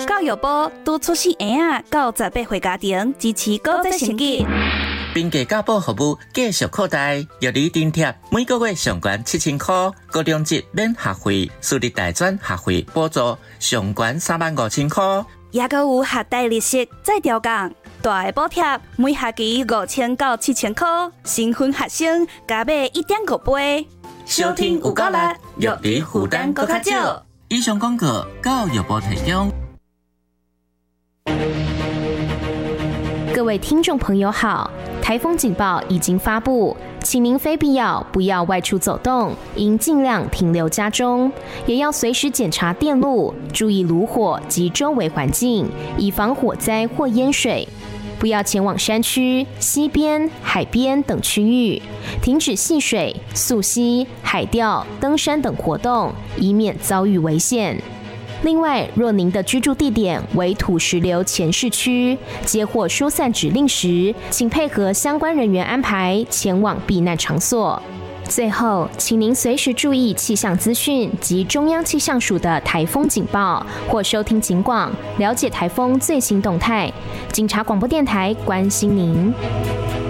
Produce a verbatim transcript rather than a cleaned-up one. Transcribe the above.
教育部督促新婴仔到十八岁家庭支持高职成绩。 并家教保服务继续扩大，药理津贴每个月上悬七千块，高中级免学费，私立大专学费补助上悬三万五千块， 也还有学贷利息再调降，大的补贴每学期五千到七千块，新婚学生加买一点五倍。 收听有够力，药理负担搁较少。以上广告，教育部提供。 各位听众朋友好，台风警报已经发布，请您非必要不要外出走动，应尽量停留家中，也要随时检查电路，注意炉火及周围环境，以防火灾或淹水。不要前往山区、溪边、海边等区域，停止戏水、溯溪、海钓、登山等活动，以免遭遇危险。另外，若您的居住地点为土石流前市区，接获疏散指令时，请配合相关人员安排前往避难场所。最后，请您随时注意气象资讯及中央气象署的台风警报，或收听警广，了解台风最新动态。警察广播电台关心您。